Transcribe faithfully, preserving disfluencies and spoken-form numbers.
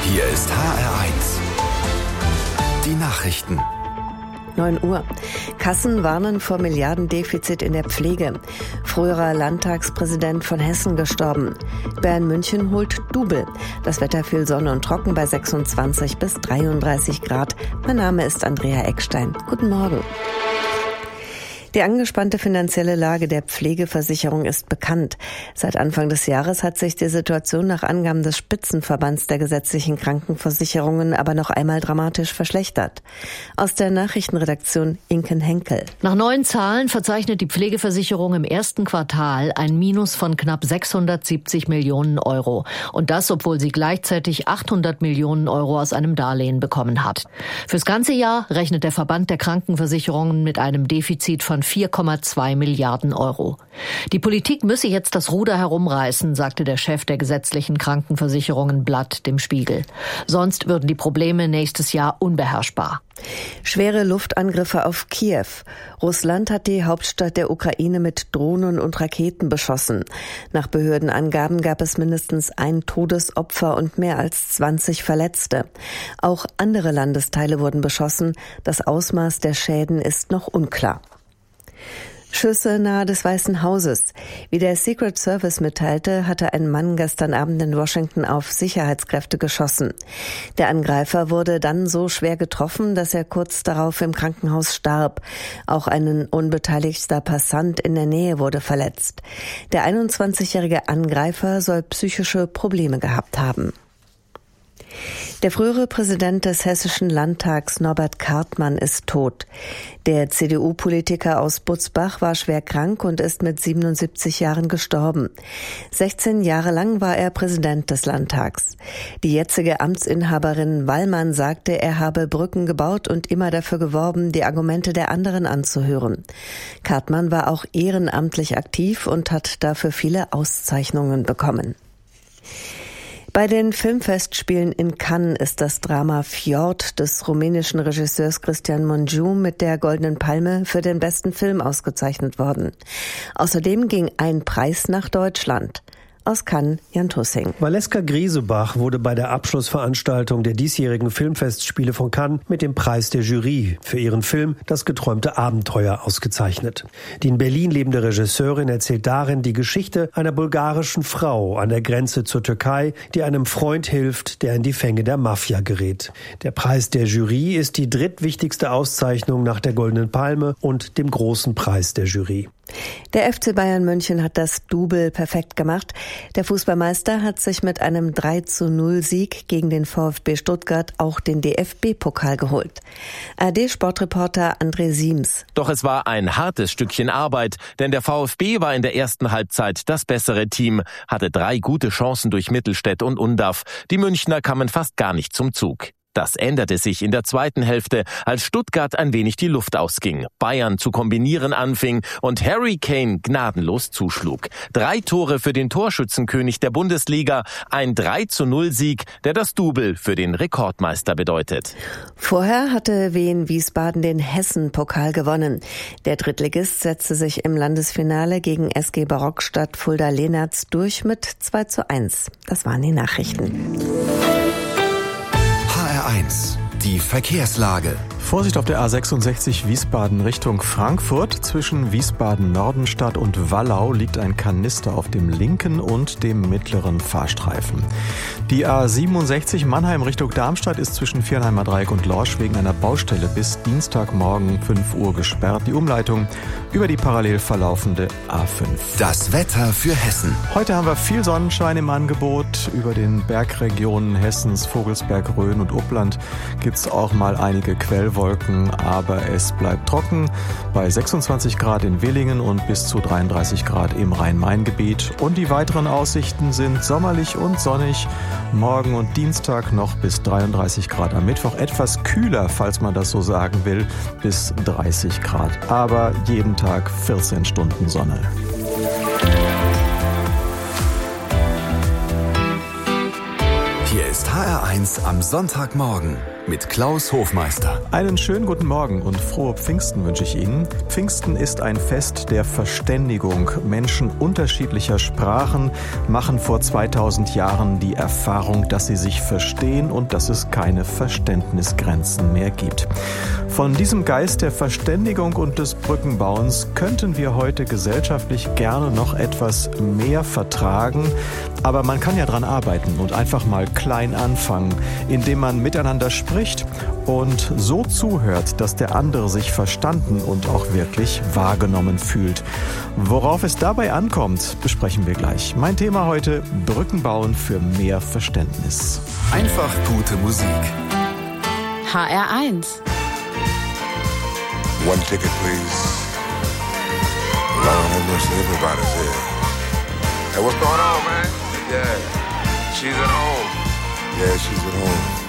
Hier ist H R eins. Die Nachrichten. neun Uhr. Kassen warnen vor Milliardendefizit in der Pflege. Früherer Landtagspräsident von Hessen gestorben. Bayern München holt Double. Das Wetter viel Sonne und trocken bei sechsundzwanzig bis dreiunddreißig Grad. Mein Name ist Andrea Eckstein. Guten Morgen. Die angespannte finanzielle Lage der Pflegeversicherung ist bekannt. Seit Anfang des Jahres hat sich die Situation nach Angaben des Spitzenverbands der gesetzlichen Krankenversicherungen aber noch einmal dramatisch verschlechtert. Aus der Nachrichtenredaktion Inken Henkel. Nach neuen Zahlen verzeichnet die Pflegeversicherung im ersten Quartal ein Minus von knapp sechshundertsiebzig Millionen Euro. Und das, obwohl sie gleichzeitig achthundert Millionen Euro aus einem Darlehen bekommen hat. Fürs ganze Jahr rechnet der Verband der Krankenversicherungen mit einem Defizit von vier Komma zwei Milliarden Euro. Die Politik müsse jetzt das Ruder herumreißen, sagte der Chef der gesetzlichen Krankenversicherungen Blatt dem Spiegel. Sonst würden die Probleme nächstes Jahr unbeherrschbar. Schwere Luftangriffe auf Kiew. Russland hat die Hauptstadt der Ukraine mit Drohnen und Raketen beschossen. Nach Behördenangaben gab es mindestens ein Todesopfer und mehr als zwanzig Verletzte. Auch andere Landesteile wurden beschossen. Das Ausmaß der Schäden ist noch unklar. Schüsse nahe des Weißen Hauses. Wie der Secret Service mitteilte, hatte ein Mann gestern Abend in Washington auf Sicherheitskräfte geschossen. Der Angreifer wurde dann so schwer getroffen, dass er kurz darauf im Krankenhaus starb. Auch ein unbeteiligter Passant in der Nähe wurde verletzt. Der einundzwanzigjährige Angreifer soll psychische Probleme gehabt haben. Der frühere Präsident des Hessischen Landtags, Norbert Kartmann, ist tot. Der C D U-Politiker aus Butzbach war schwer krank und ist mit siebenundsiebzig Jahren gestorben. sechzehn Jahre lang war er Präsident des Landtags. Die jetzige Amtsinhaberin Wallmann sagte, er habe Brücken gebaut und immer dafür geworben, die Argumente der anderen anzuhören. Kartmann war auch ehrenamtlich aktiv und hat dafür viele Auszeichnungen bekommen. Bei den Filmfestspielen in Cannes ist das Drama Fjord des rumänischen Regisseurs Cristian Mungiu mit der Goldenen Palme für den besten Film ausgezeichnet worden. Außerdem ging ein Preis nach Deutschland. Aus Cannes, Jan Tussing. Valeska Griesebach wurde bei der Abschlussveranstaltung der diesjährigen Filmfestspiele von Cannes mit dem Preis der Jury für ihren Film Das geträumte Abenteuer ausgezeichnet. Die in Berlin lebende Regisseurin erzählt darin die Geschichte einer bulgarischen Frau an der Grenze zur Türkei, die einem Freund hilft, der in die Fänge der Mafia gerät. Der Preis der Jury ist die drittwichtigste Auszeichnung nach der Goldenen Palme und dem großen Preis der Jury. Der F C Bayern München hat das Double perfekt gemacht. Der Fußballmeister hat sich mit einem drei zu null Sieg gegen den VfB Stuttgart auch den D F B-Pokal geholt. A R D-Sportreporter André Siems. Doch es war ein hartes Stückchen Arbeit, denn der VfB war in der ersten Halbzeit das bessere Team, hatte drei gute Chancen durch Mittelstädt und Undav. Die Münchner kamen fast gar nicht zum Zug. Das änderte sich in der zweiten Hälfte, als Stuttgart ein wenig die Luft ausging, Bayern zu kombinieren anfing und Harry Kane gnadenlos zuschlug. Drei Tore für den Torschützenkönig der Bundesliga, ein drei zu null Sieg, der das Double für den Rekordmeister bedeutet. Vorher hatte Wien Wiesbaden den Hessen-Pokal gewonnen. Der Drittligist setzte sich im Landesfinale gegen S G Barockstadt Fulda-Lehnertz durch mit zwei zu eins. Das waren die Nachrichten. H R eins. Die Verkehrslage. Vorsicht auf der A sechsundsechzig Wiesbaden Richtung Frankfurt. Zwischen Wiesbaden-Nordenstadt und Wallau liegt ein Kanister auf dem linken und dem mittleren Fahrstreifen. Die A siebenundsechzig Mannheim Richtung Darmstadt ist zwischen Viernheimer Dreieck und Lorsch wegen einer Baustelle bis Dienstagmorgen fünf Uhr gesperrt. Die Umleitung über die parallel verlaufende A fünf. Das Wetter für Hessen. Heute haben wir viel Sonnenschein im Angebot. Über den Bergregionen Hessens, Vogelsberg, Rhön und Uppland gibt es auch mal einige Quellwolken. Wolken, aber es bleibt trocken bei sechsundzwanzig Grad in Willingen und bis zu dreiunddreißig Grad im Rhein-Main-Gebiet. Und die weiteren Aussichten sind sommerlich und sonnig. Morgen und Dienstag noch bis dreiunddreißig Grad. Am Mittwoch etwas kühler, falls man das so sagen will, bis dreißig Grad. Aber jeden Tag vierzehn Stunden Sonne. Hier ist H R eins am Sonntagmorgen. mit Klaus Hofmeister. Einen schönen guten Morgen und frohe Pfingsten wünsche ich Ihnen. Pfingsten ist ein Fest der Verständigung. Menschen unterschiedlicher Sprachen machen vor zweitausend Jahren die Erfahrung, dass sie sich verstehen und dass es keine Verständnisgrenzen mehr gibt. Von diesem Geist der Verständigung und des Brückenbauens könnten wir heute gesellschaftlich gerne noch etwas mehr vertragen. Aber man kann ja dran arbeiten und einfach mal klein anfangen, indem man miteinander spricht und so zuhört, dass der andere sich verstanden und auch wirklich wahrgenommen fühlt. Worauf es dabei ankommt, besprechen wir gleich. Mein Thema heute: Brücken bauen für mehr Verständnis. Einfach gute Musik. H R eins. One ticket, please. Lord have mercy, everybody's here. Hey, what's going on, man? Yeah, she's at home. Yeah, she's at home.